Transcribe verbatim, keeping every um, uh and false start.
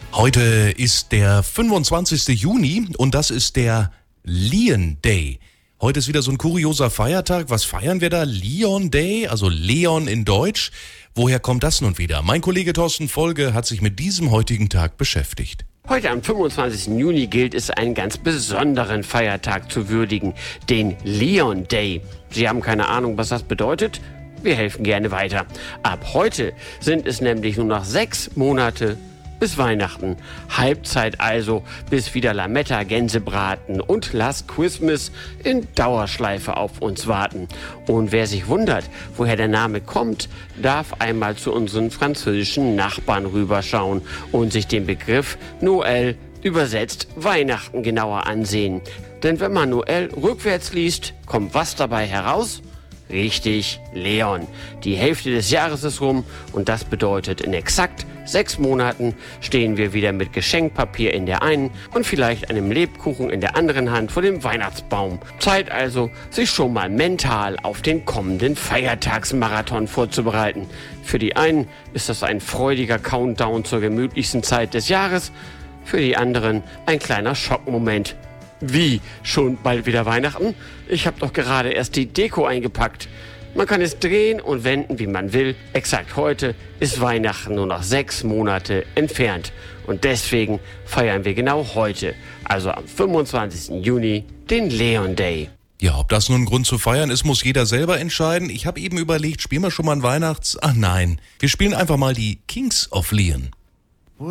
Heute ist der fünfundzwanzigste Juni und das ist der Leon Day. Heute ist wieder so ein kurioser Feiertag. Was feiern wir da? Leon Day, also Leon in Deutsch. Woher kommt das nun wieder? Mein Kollege Thorsten Folge hat sich mit diesem heutigen Tag beschäftigt. Heute am fünfundzwanzigsten Juni gilt es, einen ganz besonderen Feiertag zu würdigen, den Leon Day. Sie haben keine Ahnung, was das bedeutet? Wir helfen gerne weiter. Ab heute sind es nämlich nur noch sechs Monate bis Weihnachten. Halbzeit also, bis wieder Lametta, Gänsebraten und Last Christmas in Dauerschleife auf uns warten. Und wer sich wundert, woher der Name kommt, darf einmal zu unseren französischen Nachbarn rüberschauen und sich den Begriff Noël, übersetzt Weihnachten, genauer ansehen. Denn wenn man Noël rückwärts liest, kommt was dabei heraus? Richtig, Leon. Die Hälfte des Jahres ist rum und das bedeutet, in exakt sechs Monaten stehen wir wieder mit Geschenkpapier in der einen und vielleicht einem Lebkuchen in der anderen Hand vor dem Weihnachtsbaum. Zeit also, sich schon mal mental auf den kommenden Feiertagsmarathon vorzubereiten. Für die einen ist das ein freudiger Countdown zur gemütlichsten Zeit des Jahres, für die anderen ein kleiner Schockmoment. Wie? Schon bald wieder Weihnachten? Ich habe doch gerade erst die Deko eingepackt. Man kann es drehen und wenden, wie man will. Exakt heute ist Weihnachten nur noch sechs Monate entfernt. Und deswegen feiern wir genau heute, also am fünfundzwanzigsten Juni, den Leon Day. Ja, ob das nun ein Grund zu feiern ist, muss jeder selber entscheiden. Ich habe eben überlegt, spielen wir schon mal ein Weihnachts... Ach nein, wir spielen einfach mal die Kings of Leon.